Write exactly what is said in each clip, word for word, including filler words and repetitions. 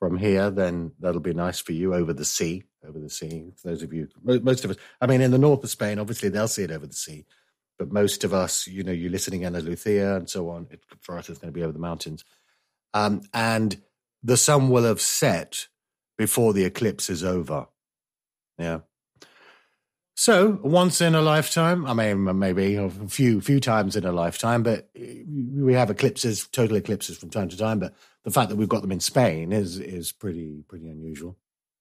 from here, then that'll be nice for you over the sea, over the sea. For those of you, most of us, I mean, in the north of Spain, obviously they'll see it over the sea. But most of us, you know, you're listening in Andalucía and so on. It, for us, it's going to be over the mountains. Um, and the sun will have set before the eclipse is over. Yeah. So once in a lifetime, I mean, maybe a few few times in a lifetime, but we have eclipses, total eclipses from time to time. But the fact that we've got them in Spain is is pretty pretty unusual.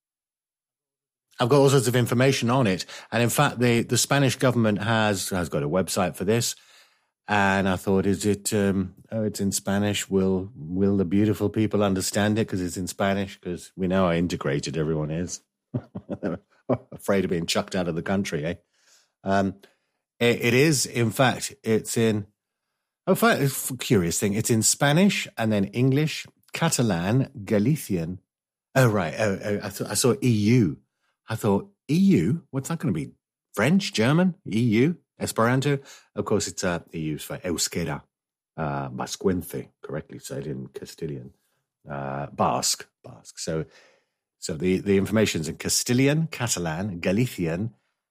I've got all sorts of information on it, and in fact, the the Spanish government has has got a website for this. And I thought, is it? Um, oh, it's in Spanish. Will will the beautiful people understand it because it's in Spanish? Because we know how integrated everyone is. Afraid of being chucked out of the country, eh? Um, it, it is, in fact, it's in, oh, it's a curious thing. It's in Spanish and then English, Catalan, Galician. Oh, right. Oh, oh I, th- I saw E U. I thought, E U? What's that going to be? French, German, E U, Esperanto? Of course, it's uh, E U for Euskera, uh, Bascuence, correctly said in Castilian, uh, Basque, Basque. So, So the, the information's in Castilian, Catalan, Galician,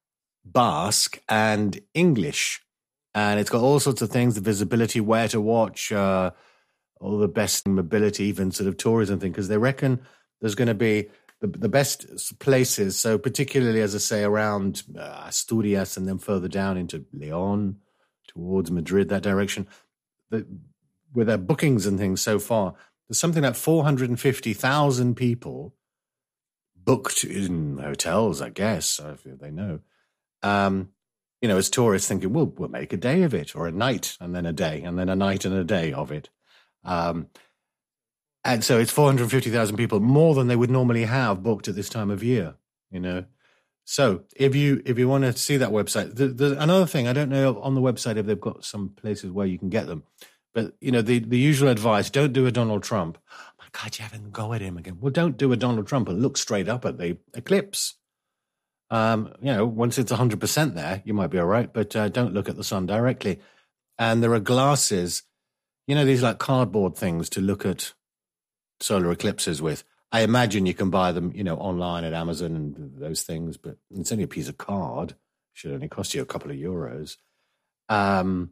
Basque, and English. And it's got all sorts of things, the visibility, where to watch, uh, all the best mobility, even sort of tourism thing, because they reckon there's going to be the, the best places. So particularly, as I say, around uh, Asturias and then further down into Leon, towards Madrid, that direction. The, with their bookings and things so far, there's something like four hundred fifty thousand people booked in hotels, I guess, if they know. Um, you know, as tourists thinking, well, we'll make a day of it, or a night, and then a day, and then a night and a day of it. Um, and so it's four hundred fifty thousand people, more than they would normally have booked at this time of year, you know. So if you if you want to see that website, the, the, another thing, I don't know on the website if they've got some places where you can get them, but, you know, the, the usual advice, don't do a Donald Trump. God, you haven't go at him again. Well, don't do a Donald Trump and look straight up at the eclipse. Um, you know, once it's one hundred percent there, you might be all right, but uh, don't look at the sun directly. And there are glasses, you know, these like cardboard things to look at solar eclipses with. I imagine you can buy them, you know, online at Amazon and those things, but it's only a piece of card. It should only cost you a couple of euros. Um,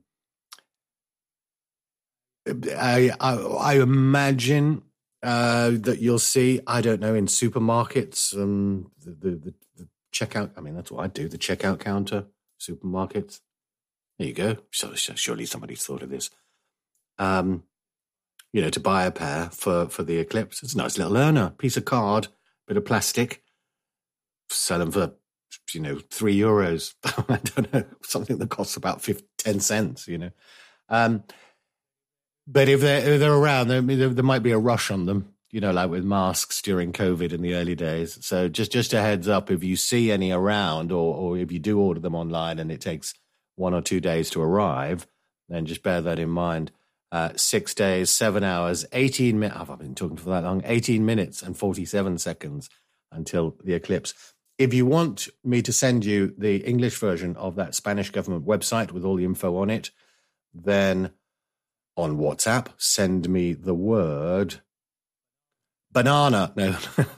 I, I, I imagine... Uh, that you'll see, I don't know, in supermarkets, um, the, the, the, the checkout, I mean, that's what I do, the checkout counter, supermarkets. There you go. So, so surely somebody's thought of this. Um, you know, to buy a pair for, for the eclipse. It's a nice little earner, piece of card, bit of plastic, sell them for, you know, three euros. I don't know, something that costs about fifty, ten cents, you know. Um, But if they're, if they're around, there, there might be a rush on them, you know, like with masks during COVID in the early days. So just, just a heads up, if you see any around or, or if you do order them online and it takes one or two days to arrive, then just bear that in mind. Uh, six days, seven hours, eighteen minutes. I've been talking for that long. eighteen minutes and forty-seven seconds until the eclipse. If you want me to send you the English version of that Spanish government website with all the info on it, then on WhatsApp, send me the word banana. No,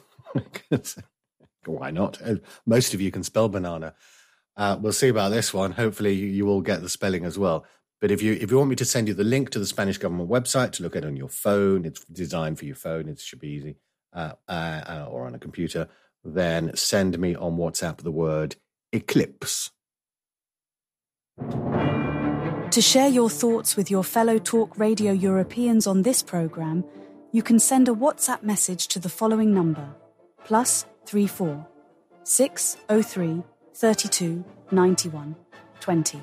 why not? Most of you can spell banana. Uh, we'll see about this one. Hopefully you, you all get the spelling as well. But if you if you want me to send you the link to the Spanish government website to look at on your phone, it's designed for your phone, it should be easy, uh, uh, or on a computer, then send me on WhatsApp the word eclipse. To share your thoughts with your fellow Talk Radio Europeans on this programme, you can send a WhatsApp message to the following number, plus three four six oh three thirty-two ninety-one twenty.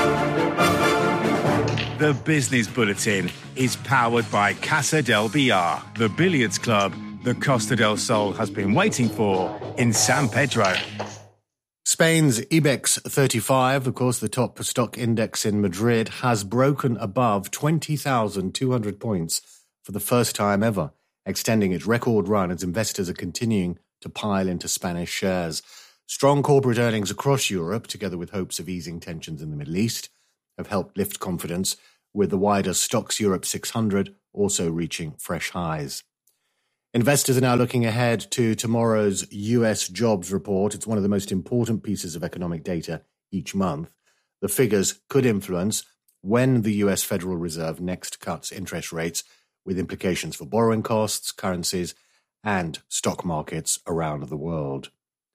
The Business Bulletin is powered by Casa del Billar, the billiards club the Costa del Sol has been waiting for in San Pedro. Spain's IBEX thirty-five, of course, the top stock index in Madrid, has broken above twenty thousand two hundred points for the first time ever, extending its record run as investors are continuing to pile into Spanish shares. Strong corporate earnings across Europe, together with hopes of easing tensions in the Middle East, have helped lift confidence, with the wider Stocks Europe six hundred also reaching fresh highs. Investors are now looking ahead to tomorrow's U S jobs report. It's one of the most important pieces of economic data each month. The figures could influence when the U S Federal Reserve next cuts interest rates, with implications for borrowing costs, currencies, and stock markets around the world.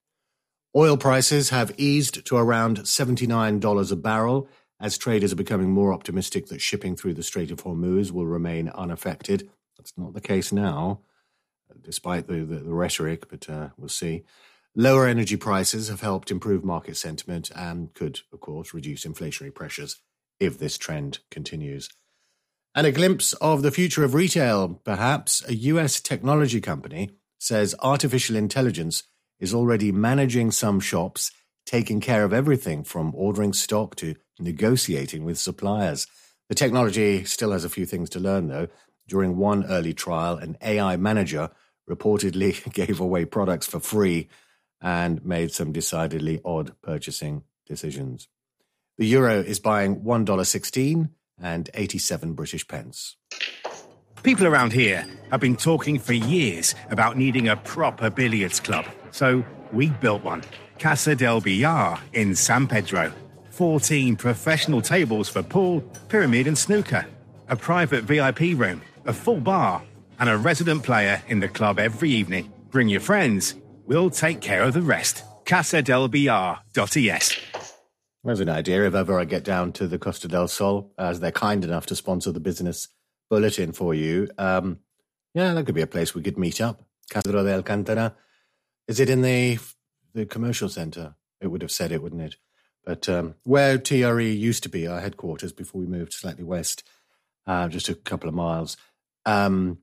Oil prices have eased to around seventy-nine dollars a barrel as traders are becoming more optimistic that shipping through the Strait of Hormuz will remain unaffected. That's not the case now, despite the, the, the rhetoric, but uh, we'll see. Lower energy prices have helped improve market sentiment and could, of course, reduce inflationary pressures if this trend continues. And a glimpse of the future of retail, perhaps. A U S technology company says artificial intelligence is already managing some shops, taking care of everything from ordering stock to negotiating with suppliers. The technology still has a few things to learn, though. During one early trial, an A I manager reportedly gave away products for free and made some decidedly odd purchasing decisions. The euro is buying one dollar sixteen and eighty-seven British pence. People around here have been talking for years about needing a proper billiards club. So we built one. Casa del Billar in San Pedro. fourteen professional tables for pool, pyramid and snooker. A private V I P room, a full bar, and a resident player in the club every evening. Bring your friends. We'll take care of the rest. casa del billar dot e s. There's an idea if ever I get down to the Costa del Sol, as they're kind enough to sponsor the business bulletin for you. Um, yeah, that could be a place we could meet up. Casa de Alcántara. Is it in the the commercial centre? It would have said it, wouldn't it? But um, where T R E used to be, our headquarters, before we moved slightly west, uh, just a couple of miles. Um,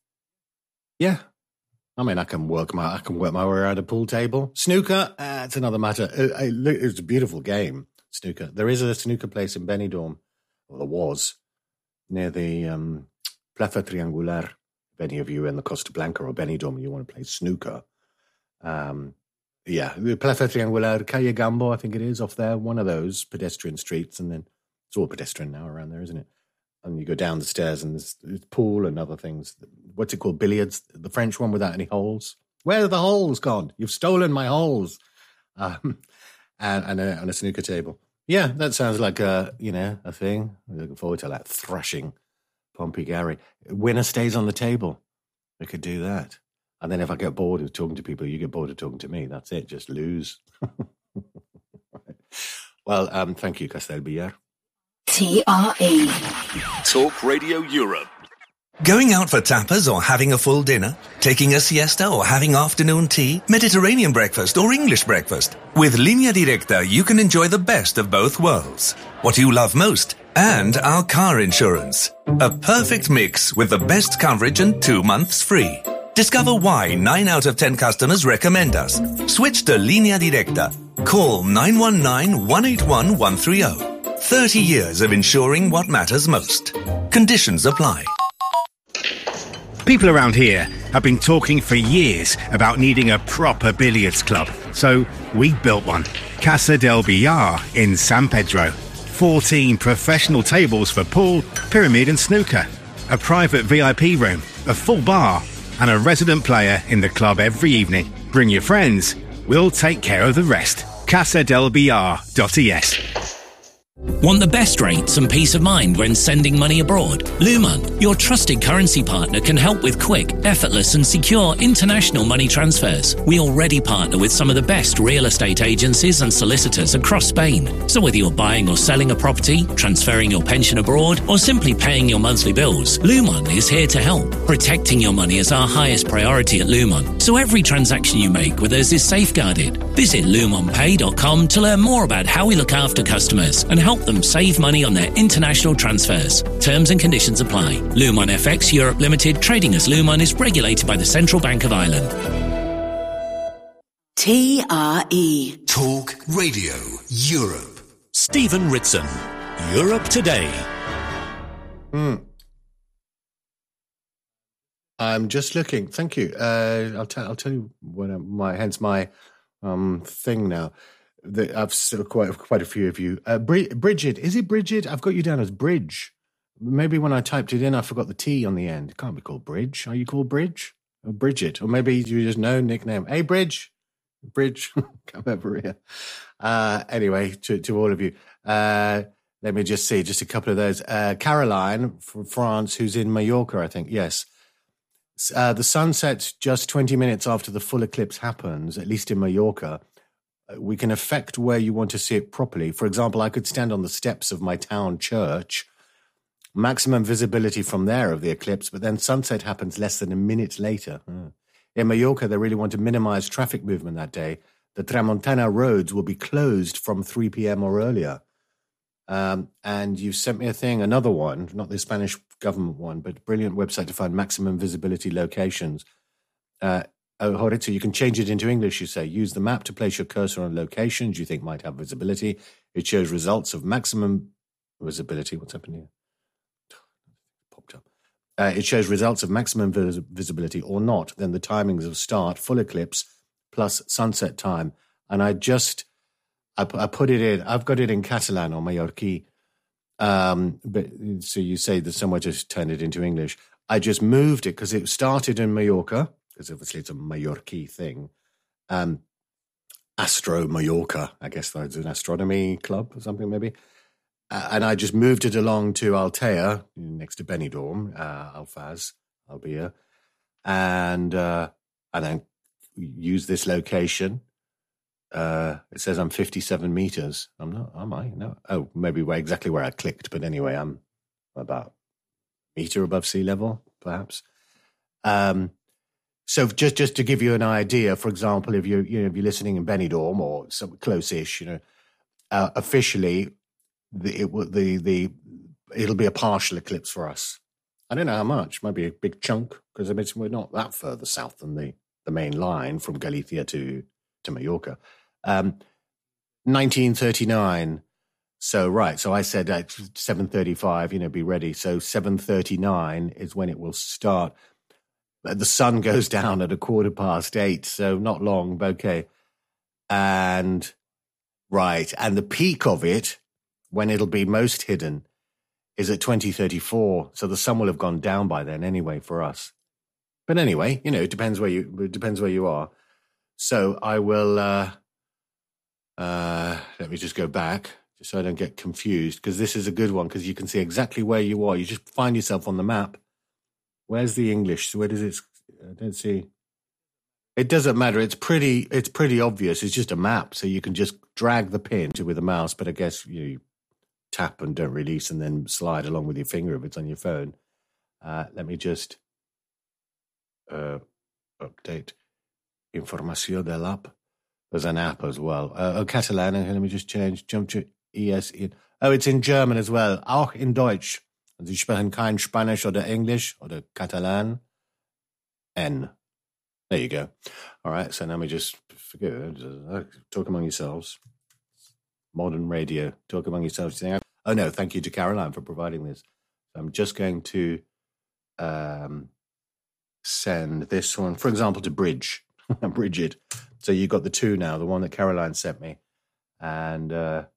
yeah, I mean, I can work my I can work my way around a pool table. Snooker, uh, it's another matter. It, it, it's a beautiful game, snooker. There is a snooker place in Benidorm, or there was, near the um, Plaza Triangular. If any of you in the Costa Blanca or Benidorm, you want to play snooker. Um, yeah, the Plaza Triangular, Calle Gambo, I think it is, off there, one of those pedestrian streets, and then it's all pedestrian now around there, isn't it? And you go down the stairs and there's, there's pool and other things. What's it called? Billiards, the French one without any holes. Where are the holes gone? You've stolen my holes. Um, and, and, a, and a snooker table. Yeah, that sounds like a, you know, a thing. I'm looking forward to that, thrashing Pompey Gary. Winner stays on the table. We could do that. And then if I get bored of talking to people, you get bored of talking to me. That's it. Just lose. Well, um, thank you, Castel Billar. T R E. Talk Radio Europe. Going out for tapas or having a full dinner? Taking a siesta or having afternoon tea? Mediterranean breakfast or English breakfast? With Línea Directa, you can enjoy the best of both worlds. What you love most and our car insurance. A perfect mix with the best coverage and two months free. Discover why nine out of ten customers recommend us. Switch to Línea Directa. Call nine one nine, one eight one, one three zero. thirty years of insuring what matters most. Conditions apply. People around here have been talking for years about needing a proper billiards club. So we built one. Casa del Billar in San Pedro. fourteen professional tables for pool, pyramid and snooker. A private V I P room, a full bar, and a resident player in the club every evening. Bring your friends. We'll take care of the rest. casa del billar dot e s. Want the best rates and peace of mind when sending money abroad? Luman, your trusted currency partner, can help with quick, effortless and secure international money transfers. We already partner with some of the best real estate agencies and solicitors across Spain. So whether you're buying or selling a property, transferring your pension abroad, or simply paying your monthly bills, Luman is here to help. Protecting your money is our highest priority at Luman, so every transaction you make with us is safeguarded. Visit luman pay dot com to learn more about how we look after customers and help them save money on their international transfers. Terms and conditions apply. Luman F X Europe Limited, trading as Luman, is regulated by the Central Bank of Ireland. T R E. Talk Radio Europe. Stephen Ritson, Europe Today. Hmm. I'm just looking. Thank you. Uh, I'll tell. I'll tell you what my hence my um, thing now. The, I've still quite quite a few of you. Uh, Bridget, is it Bridget? I've got you down as Bridge. Maybe when I typed it in, I forgot the T on the end. It can't be called Bridge. Are you called Bridge? or Bridget, or maybe you just know nickname. Hey, Bridge, Bridge, come over here. Uh, anyway, to, to all of you, uh, let me just see, just a couple of those. Uh, Caroline from France, who's in Mallorca, I think. Yes. Uh, the sun sets just twenty minutes after the full eclipse happens, at least in Mallorca. We can affect where you want to see it properly. For example, I could stand on the steps of my town church, maximum visibility from there of the eclipse, but then sunset happens less than a minute later. Hmm. In Mallorca, they really want to minimize traffic movement that day. The Tramontana roads will be closed from three p.m. or earlier. Um, and you've sent me a thing, another one, not the Spanish government one, but brilliant website to find maximum visibility locations. Uh, Oh, hold it. So you can change it into English, you say. Use the map to place your cursor on locations you think might have visibility. It shows results of maximum visibility. What's happening here? Popped up. Uh, it shows results of maximum vis- visibility or not. Then the timings of start, full eclipse, plus sunset time. And I just, I, I put it in, I've got it in Catalan or Mallorquí. Um, but so you say there's somewhere to turn it into English. I just moved it because it started in Mallorca, because obviously it's a Mallorquí thing. Um, Astro Mallorca, I guess that's an astronomy club or something maybe. Uh, and I just moved it along to Altea, next to Benidorm, uh, Alfaz, Albia, and uh, and then use this location. Uh, it says I'm fifty-seven meters. I'm not, am I? No. Oh, maybe where exactly where I clicked, but anyway, I'm about a meter above sea level, perhaps. Um, So just, just to give you an idea, for example, if you're, you know, if you're listening in Benidorm or some close-ish, you know, uh, officially the, it will, the, the, it'll be a partial eclipse for us. I don't know how much, maybe a big chunk, because I mean, we're not that further south than the, the main line from Galicia to, to Mallorca. Um, nineteen thirty-nine. So, right. So I said at seven thirty-five, you know, be ready. So seven thirty-nine is when it will start. The sun goes down at a quarter past eight, so not long, but okay. And, right, and the peak of it, when it'll be most hidden, is at twenty thirty-four, so the sun will have gone down by then anyway for us. But anyway, you know, it depends where you, it depends where you are. So I will, uh, uh, let me just go back, just so I don't get confused, because this is a good one, because you can see exactly where you are. You just find yourself on the map. Where's the English? Where does it? I don't see. It doesn't matter. It's pretty. It's pretty obvious. It's just a map, so you can just drag the pin to with a mouse. But I guess you, know, you tap and don't release, and then slide along with your finger if it's on your phone. Uh, let me just uh, update información del app. There's an app as well. Uh, oh, Catalan. Let me just change. Jump to E S in. Oh, it's in German as well. Auch in Deutsch. Sie sprechen kein Spanisch oder English oder Catalan. N. There you go. All right, so now we just forget it. Talk among yourselves. Modern radio. Talk among yourselves. Oh, no, thank you to Caroline for providing this. I'm just going to um, send this one, for example, to Bridge. Bridget. So you got the two now, the one that Caroline sent me. And... Uh,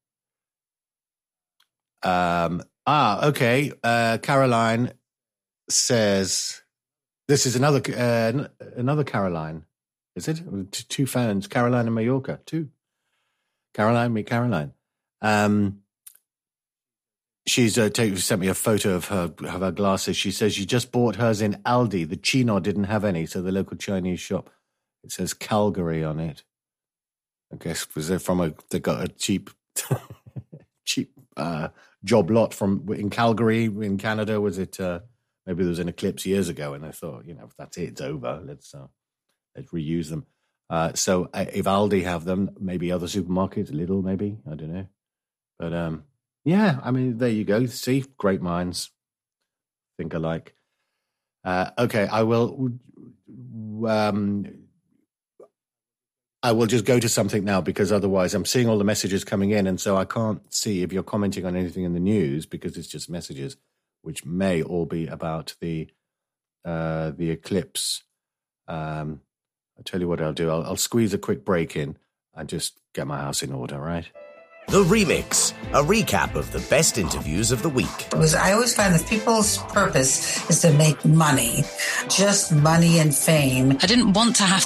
um. Ah, okay. Uh, Caroline says, this is another uh, another Caroline, is it? Two fans, Caroline and Mallorca, two. Caroline, me, Caroline. Um, she's uh, take, sent me a photo of her, of her glasses. She says she just bought hers in Aldi. The Chino didn't have any, so the local Chinese shop. It says Calgary on it. I guess was it from a, they got a cheap, cheap, uh, job lot from in Calgary in Canada. Was it uh, maybe there was an eclipse years ago and I thought, you know, that's it, it's over, let's uh, let's reuse them. Uh, so uh, if Aldi have them, maybe other supermarkets, Lidl maybe, I don't know, but um, yeah, I mean, there you go. See, great minds think alike. Uh, okay, I will um, I will just go to something now, because otherwise I'm seeing all the messages coming in, and so I can't see if you're commenting on anything in the news, because it's just messages, which may all be about the uh, the eclipse. Um, I'll tell you what I'll do. I'll, I'll squeeze a quick break in and just get my house in order, right? The Remix, a recap of the best interviews of the week. Because I always find that people's purpose is to make money, just money and fame. I didn't want to have